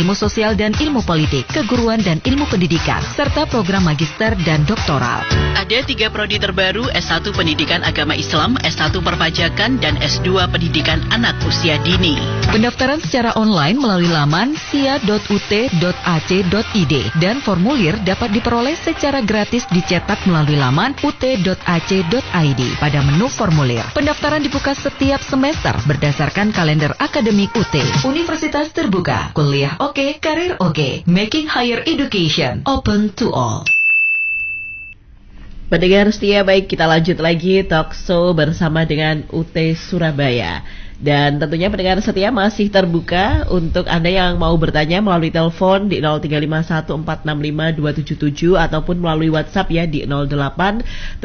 ilmu sosial dan ilmu politik, keguruan dan ilmu pendidikan, serta program magister dan doktoral. Ada 3 prodi terbaru, S1 Pendidikan Agama Islam, S1 Perpajakan, dan S2 Pendidikan Anak Usia Dini. Pendaftaran secara online melalui laman sia.ut.ac.id dan formulir dapat diperoleh secara gratis dicetak melalui laman ut.ac.id pada menu formulir. Pendaftaran dibuka setiap semester berdasarkan kalender akademik UT. Universitas terbuka, kuliah oke, karir oke, making higher education open to all. Pendengar setia, baik, kita lanjut lagi talk show bersama dengan UT Surabaya. Dan tentunya pendengar setia masih terbuka untuk Anda yang mau bertanya melalui telepon di 0351465277 ataupun melalui WhatsApp ya di 08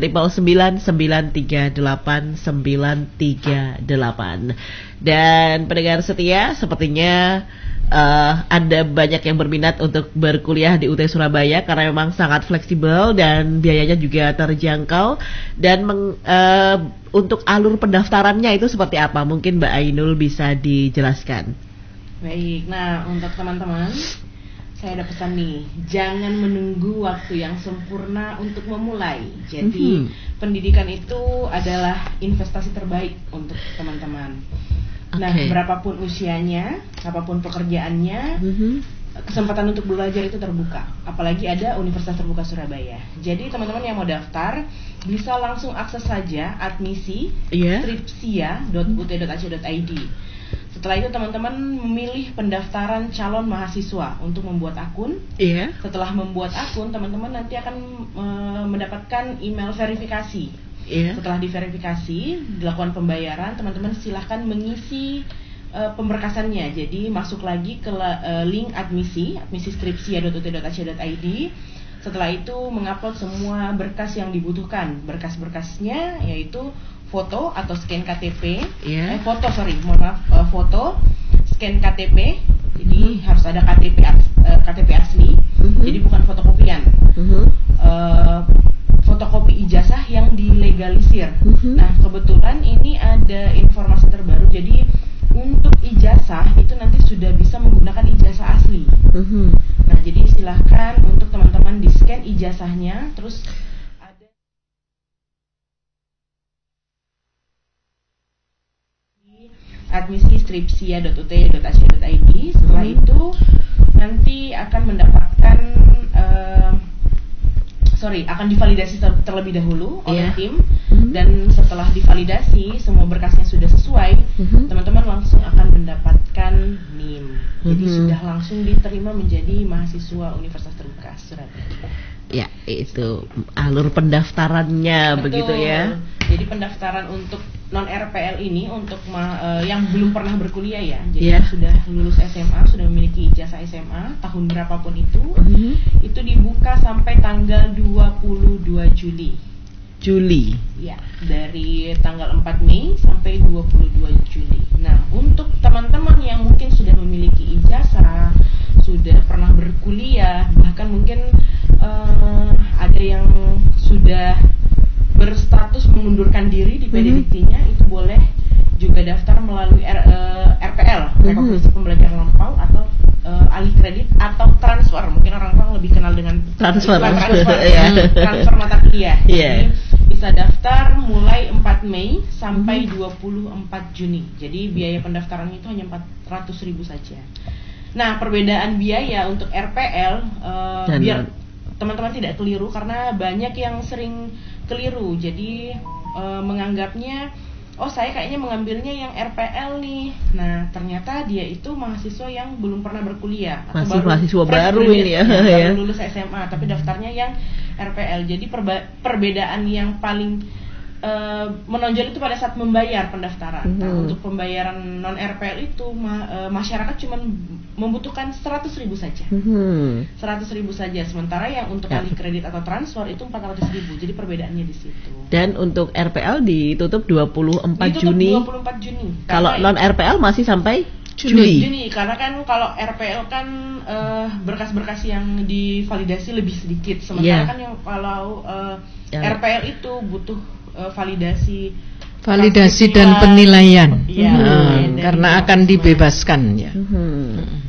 999 938. Dan pendengar setia, sepertinya Anda banyak yang berminat untuk berkuliah di UT Surabaya karena memang sangat fleksibel dan biayanya juga terjangkau. Dan untuk alur pendaftarannya itu seperti apa? Mungkin Mbak Ainul bisa dijelaskan. Baik, nah untuk teman-teman, saya ada pesan nih, jangan menunggu waktu yang sempurna untuk memulai. Jadi pendidikan itu adalah investasi terbaik untuk teman-teman. Nah, berapapun usianya, apapun pekerjaannya, kesempatan untuk belajar itu terbuka. Apalagi ada Universitas Terbuka Surabaya. Jadi teman-teman yang mau daftar bisa langsung akses saja admisi stripsia.ut.ac.id. Setelah itu teman-teman memilih pendaftaran calon mahasiswa untuk membuat akun. Setelah membuat akun, teman-teman nanti akan mendapatkan email verifikasi. Setelah diverifikasi, dilakukan pembayaran, teman-teman silahkan mengisi pemberkasannya. Jadi masuk lagi ke link admisi stripsia.ut.ac.id. Setelah itu mengupload semua berkas yang dibutuhkan. Berkas-berkasnya yaitu foto atau scan KTP, foto, scan KTP. Jadi harus ada KTP asli. Jadi bukan fotokopian. Fotokopi ijazah yang dilegalisir. Nah, kebetulan ini ada informasi terbaru. Jadi untuk ijazah itu nanti sudah bisa menggunakan ijazah asli. Nah, jadi silahkan untuk teman-teman di scan ijazahnya, terus ada di admisi stripsia.ut.ac.id. Setelah itu nanti akan mendapatkan akan divalidasi terlebih dahulu oleh tim. Dan setelah divalidasi semua berkasnya sudah sesuai, teman-teman langsung akan mendapatkan NIM. Jadi sudah langsung diterima menjadi mahasiswa Universitas Terbuka Surabaya. Ya, itu alur pendaftarannya. Betul. Begitu ya. Jadi pendaftaran untuk non-RPL ini untuk yang belum pernah berkuliah ya. Jadi sudah lulus SMA, sudah memiliki ijazah SMA tahun berapapun itu dibuka sampai tanggal 22 Juli. Ya, dari tanggal 4 Mei sampai 22 Juli. Nah, untuk teman-teman yang mungkin sudah memiliki ijazah, sudah pernah berkuliah, bahkan mungkin ada yang sudah berstatus mengundurkan diri di PDDT-nya, itu boleh juga daftar melalui RPL, Rekomendasi Pembelajaran Lampau, atau alih kredit atau transfer. Mungkin orang-orang lebih kenal dengan transfer mata kuliah. Jadi bisa daftar mulai 4 Mei sampai 24 Juni. Jadi biaya pendaftarannya itu hanya 400.000 saja. Nah, perbedaan biaya untuk RPL biar teman-teman tidak keliru, karena banyak yang sering keliru. Jadi menganggapnya, saya kayaknya mengambilnya yang RPL nih. Nah, ternyata dia itu mahasiswa yang belum pernah berkuliah, atau mahasiswa baru ini ya, baru lulus SMA, tapi daftarnya yang RPL. Jadi perbedaan yang paling menonjol itu pada saat membayar pendaftaran. Nah, untuk pembayaran non RPL itu masyarakat cuma membutuhkan 100.000 saja. 100.000 saja. Sementara yang untuk alih kredit atau transfer itu 400.000. Jadi perbedaannya di situ. Dan untuk RPL ditutup 24 Juni. 24 Juni. Kalau non RPL masih sampai Juni. Karena kan kalau RPL kan berkas-berkas yang divalidasi lebih sedikit. Sementara kan yang kalau RPL itu butuh validasi dan penilaian, karena akan dibebaskan ya.